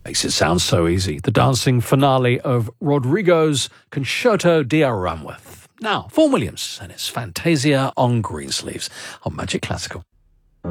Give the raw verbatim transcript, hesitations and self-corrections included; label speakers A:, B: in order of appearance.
A: Makes it sound so easy. The dancing finale of Rodrigo's Concerto di Aranjuez. Now, Vaughan Williams and his Fantasia on Greensleeves on Magic Classical.